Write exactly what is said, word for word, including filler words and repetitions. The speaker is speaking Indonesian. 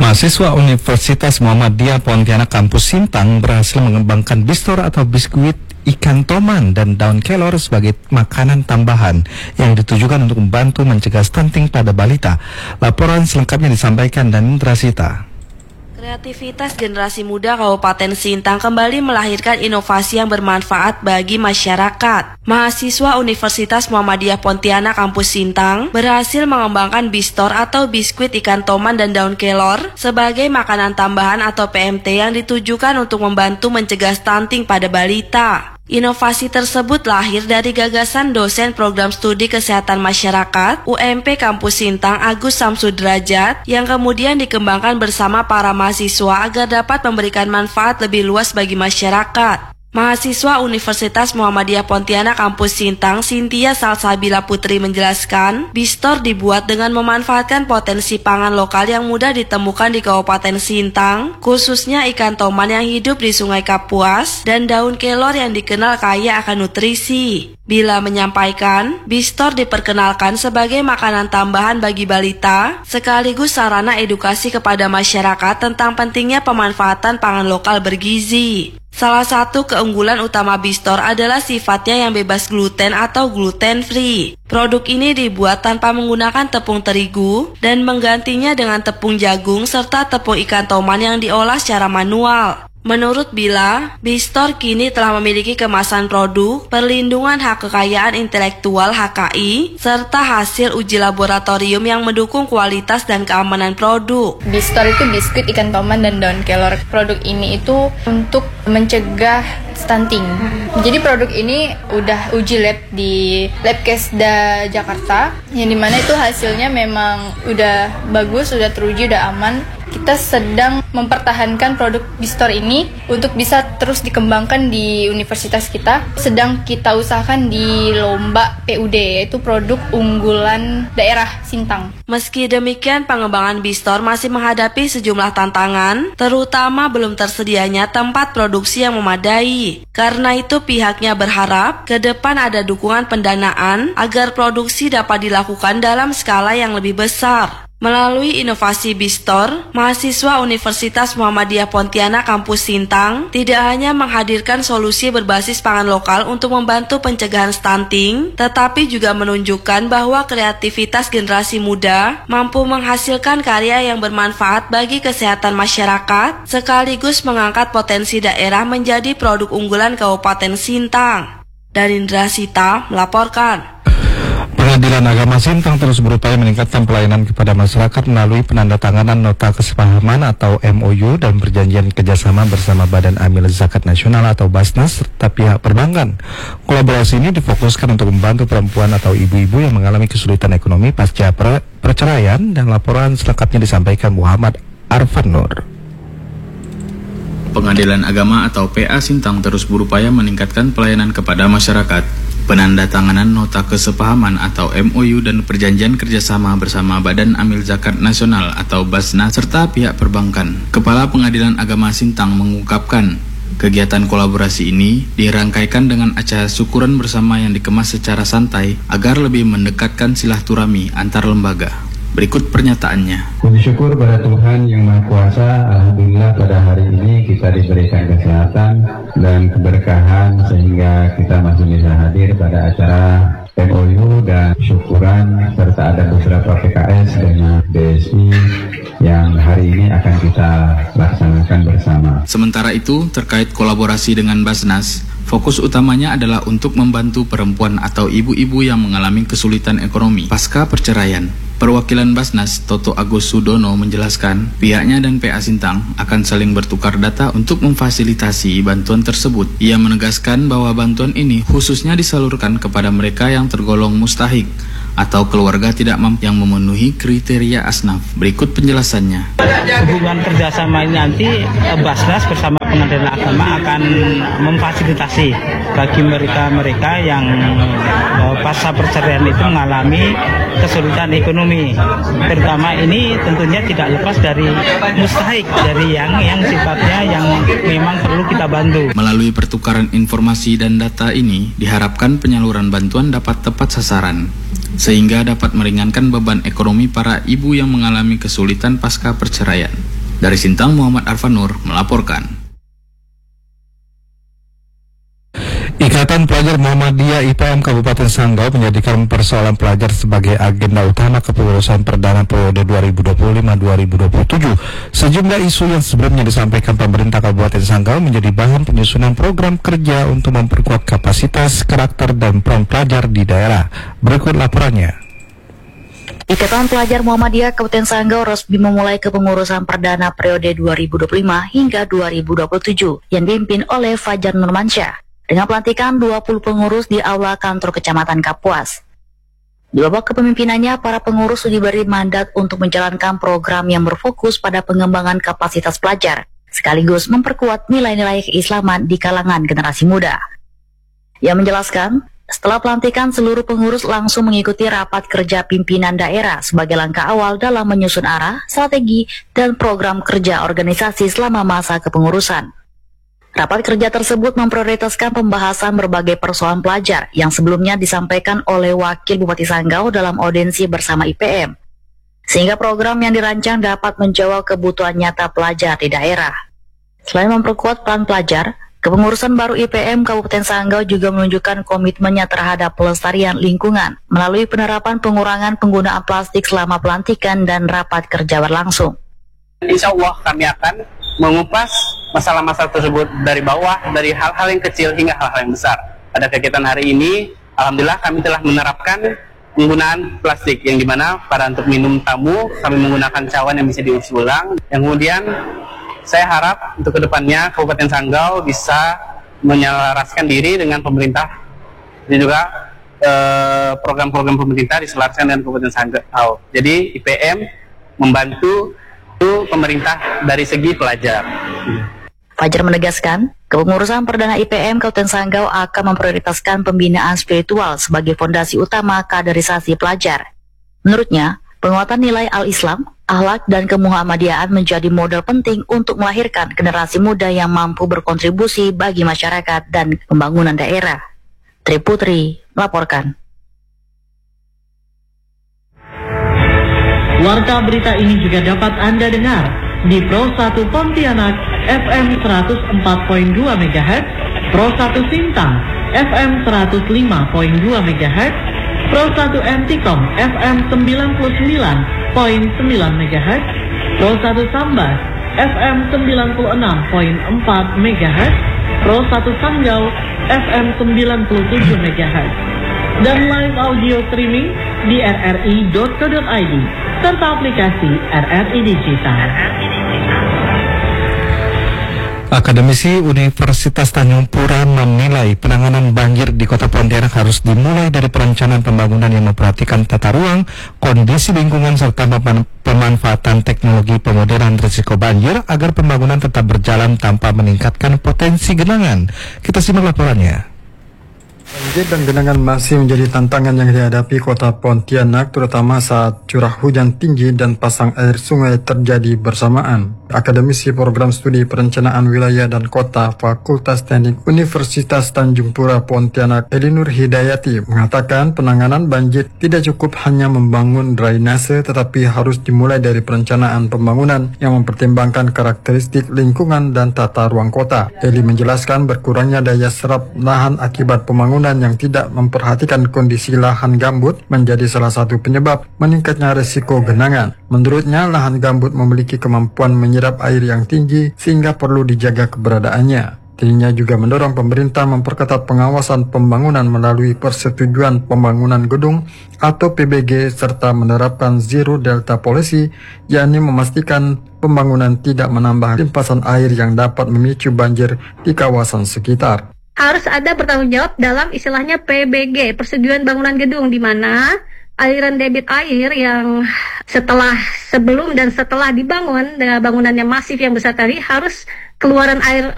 Mahasiswa Universitas Muhammadiyah Pontianak Kampus Sintang berhasil mengembangkan bistor atau biskuit ikan toman dan daun kelor sebagai makanan tambahan yang ditujukan untuk membantu mencegah stunting pada balita. Laporan selengkapnya disampaikan Danindra Sita. Kreativitas generasi muda Kabupaten Sintang kembali melahirkan inovasi yang bermanfaat bagi masyarakat. Mahasiswa Universitas Muhammadiyah Pontianak Kampus Sintang berhasil mengembangkan bistor atau biskuit ikan toman dan daun kelor sebagai makanan tambahan atau P M T yang ditujukan untuk membantu mencegah stunting pada balita. Inovasi tersebut lahir dari gagasan dosen program studi kesehatan masyarakat U M P Kampus Sintang Agus Samsudrajat yang kemudian dikembangkan bersama para mahasiswa agar dapat memberikan manfaat lebih luas bagi masyarakat. Mahasiswa Universitas Muhammadiyah Pontianak Kampus Sintang Cynthia Salsabila Putri menjelaskan, bistor dibuat dengan memanfaatkan potensi pangan lokal yang mudah ditemukan di Kabupaten Sintang, khususnya ikan toman yang hidup di Sungai Kapuas dan daun kelor yang dikenal kaya akan nutrisi. Bila menyampaikan, bistor diperkenalkan sebagai makanan tambahan bagi balita, sekaligus sarana edukasi kepada masyarakat tentang pentingnya pemanfaatan pangan lokal bergizi. Salah satu keunggulan utama bistor adalah sifatnya yang bebas gluten atau gluten free. Produk ini dibuat tanpa menggunakan tepung terigu dan menggantinya dengan tepung jagung serta tepung ikan toman yang diolah secara manual. Menurut Bila, bistor kini telah memiliki kemasan produk, perlindungan hak kekayaan intelektual H K I, serta hasil uji laboratorium yang mendukung kualitas dan keamanan produk. Bistor itu biskuit ikan toman dan daun kelor. Produk ini itu untuk mencegah stunting. Jadi produk ini udah uji lab di Labkesda Jakarta, yang dimana itu hasilnya memang udah bagus, udah teruji, udah aman. Kita sedang mempertahankan produk bistor ini untuk bisa terus dikembangkan di universitas kita. Sedang kita usahakan di lomba P U D, yaitu produk unggulan daerah Sintang. Meski demikian, pengembangan bistor masih menghadapi sejumlah tantangan, terutama belum tersedianya tempat produksi yang memadai. Karena itu pihaknya berharap ke depan ada dukungan pendanaan agar produksi dapat dilakukan dalam skala yang lebih besar. Melalui inovasi bistor, mahasiswa Universitas Muhammadiyah Pontianak Kampus Sintang tidak hanya menghadirkan solusi berbasis pangan lokal untuk membantu pencegahan stunting, tetapi juga menunjukkan bahwa kreativitas generasi muda mampu menghasilkan karya yang bermanfaat bagi kesehatan masyarakat, sekaligus mengangkat potensi daerah menjadi produk unggulan Kabupaten Sintang. Danindra Sita melaporkan. Pengadilan Agama Sintang terus berupaya meningkatkan pelayanan kepada masyarakat melalui penandatanganan Nota Kesepahaman atau M O U dan perjanjian kerjasama bersama Badan Amil Zakat Nasional atau Basnas serta pihak perbankan. Kolaborasi ini difokuskan untuk membantu perempuan atau ibu-ibu yang mengalami kesulitan ekonomi pasca per perceraian, dan laporan selengkapnya disampaikan Muhammad Arfan Nur. Pengadilan Agama atau P A Sintang terus berupaya meningkatkan pelayanan kepada masyarakat. Penandatanganan Nota Kesepahaman atau M O U dan perjanjian kerjasama bersama Badan Amil Zakat Nasional atau Basnas serta pihak perbankan. Kepala Pengadilan Agama Sintang mengungkapkan, kegiatan kolaborasi ini dirangkaikan dengan acara syukuran bersama yang dikemas secara santai agar lebih mendekatkan silaturahmi antar lembaga. Berikut pernyataannya. Puji syukur pada Tuhan Yang Maha Kuasa, alhamdulillah pada hari ini kita diberikan kesehatan dan keberkahan sehingga kita masih bisa hadir pada acara M O U dan syukuran, serta ada beberapa P K S dengan B S I yang hari ini akan kita laksanakan bersama. Sementara itu, terkait kolaborasi dengan Basnas, fokus utamanya adalah untuk membantu perempuan atau ibu-ibu yang mengalami kesulitan ekonomi pasca perceraian. Perwakilan Basnas, Toto Agus Sudono, menjelaskan pihaknya dan P A Sintang akan saling bertukar data untuk memfasilitasi bantuan tersebut. Ia menegaskan bahwa bantuan ini khususnya disalurkan kepada mereka yang tergolong mustahik atau keluarga tidak mampu yang memenuhi kriteria asnaf. Berikut penjelasannya. Hubungan kerjasama ini nanti Basnas bersama Pengadilan Agama akan memfasilitasi bagi mereka-mereka yang pasca perceraian itu mengalami kesulitan ekonomi. Terutama ini tentunya tidak lepas dari mustahik, dari yang yang sifatnya yang memang perlu kita bantu. Melalui pertukaran informasi dan data ini diharapkan penyaluran bantuan dapat tepat sasaran, sehingga dapat meringankan beban ekonomi para ibu yang mengalami kesulitan pasca perceraian. Dari Sintang, Muhammad Arfanur melaporkan. Ikatan Pelajar Muhammadiyah I P M Kabupaten Sanggau menjadikan persoalan pelajar sebagai agenda utama kepengurusan perdana periode dua ribu dua puluh lima sampai dua ribu dua puluh tujuh. Sejumlah isu yang sebelumnya disampaikan pemerintah Kabupaten Sanggau menjadi bahan penyusunan program kerja untuk memperkuat kapasitas, karakter, dan peran pelajar di daerah. Berikut laporannya. Ikatan Pelajar Muhammadiyah Kabupaten Sanggau resmi memulai kepengurusan perdana periode dua ribu dua puluh lima hingga dua ribu dua puluh tujuh yang dipimpin oleh Fajar Nurmansyah dengan pelantikan dua puluh pengurus di Aula Kantor Kecamatan Kapuas. Di babak kepemimpinannya, para pengurus diberi mandat untuk menjalankan program yang berfokus pada pengembangan kapasitas pelajar, sekaligus memperkuat nilai-nilai keislaman di kalangan generasi muda. Ia menjelaskan, setelah pelantikan seluruh pengurus langsung mengikuti rapat kerja pimpinan daerah sebagai langkah awal dalam menyusun arah, strategi, dan program kerja organisasi selama masa kepengurusan. Rapat kerja tersebut memprioritaskan pembahasan berbagai persoalan pelajar yang sebelumnya disampaikan oleh Wakil Bupati Sanggau dalam audiensi bersama I P M, sehingga program yang dirancang dapat menjawab kebutuhan nyata pelajar di daerah. Selain memperkuat peran pelajar, kepengurusan baru I P M Kabupaten Sanggau juga menunjukkan komitmennya terhadap pelestarian lingkungan melalui penerapan pengurangan penggunaan plastik selama pelantikan dan rapat kerja berlangsung. Insya Allah kami akan mengupas masalah-masalah tersebut dari bawah, dari hal-hal yang kecil hingga hal-hal yang besar. Pada kegiatan hari ini, alhamdulillah kami telah menerapkan penggunaan plastik, yang dimana pada untuk minum tamu kami menggunakan cawan yang bisa diisi ulang. Yang kemudian saya harap untuk kedepannya Kabupaten Sanggau bisa menyelaraskan diri dengan pemerintah dan juga eh, program-program pemerintah diselaraskan dengan Kabupaten Sanggau. Jadi I P M membantu itu pemerintah dari segi pelajar. Fajar menegaskan, kepengurusan perdana I P M Kabupaten Sanggau akan memprioritaskan pembinaan spiritual sebagai fondasi utama kaderisasi pelajar. Menurutnya, penguatan nilai al-Islam, akhlak, dan kemuhammadiyaan menjadi modal penting untuk melahirkan generasi muda yang mampu berkontribusi bagi masyarakat dan pembangunan daerah. Tri Putri melaporkan. Warta berita ini juga dapat Anda dengar di Pro satu Pontianak F M seratus empat koma dua megahertz, Pro satu Sintang F M seratus lima koma dua megahertz, Pro satu Antikom F M sembilan puluh sembilan koma sembilan megahertz, Pro satu Sambas F M sembilan puluh enam koma empat megahertz, Pro satu Sanggau F M sembilan puluh tujuh megahertz, dan live audio streaming di r r i dot co dot i d serta aplikasi R R I Digital. Akademisi Universitas Tanjung Pura menilai penanganan banjir di Kota Pontianak harus dimulai dari perencanaan pembangunan yang memperhatikan tata ruang, kondisi lingkungan, serta pemanfaatan teknologi pemodelan risiko banjir agar pembangunan tetap berjalan tanpa meningkatkan potensi genangan. Kita simak laporannya. Banjir dan genangan masih menjadi tantangan yang dihadapi Kota Pontianak, terutama saat curah hujan tinggi dan pasang air sungai terjadi bersamaan. Akademisi Program Studi Perencanaan Wilayah dan Kota Fakultas Teknik Universitas Tanjung Pura Pontianak, Elinur Hidayati, mengatakan penanganan banjir tidak cukup hanya membangun drainase, tetapi harus dimulai dari perencanaan pembangunan yang mempertimbangkan karakteristik lingkungan dan tata ruang kota. Eli menjelaskan berkurangnya daya serap lahan akibat pembangunan yang tidak memperhatikan kondisi lahan gambut menjadi salah satu penyebab meningkatnya risiko genangan. Menurutnya, lahan gambut memiliki kemampuan menyerap air yang tinggi sehingga perlu dijaga keberadaannya. Dirinya juga mendorong pemerintah memperketat pengawasan pembangunan melalui persetujuan pembangunan gedung atau P B G serta menerapkan zero delta policy, yakni memastikan pembangunan tidak menambah limpasan air yang dapat memicu banjir di kawasan sekitar. Harus ada bertanggung jawab dalam istilahnya P B G, persetujuan bangunan gedung, di mana aliran debit air yang setelah, sebelum dan setelah dibangun dengan bangunan yang masif yang besar tadi harus keluaran air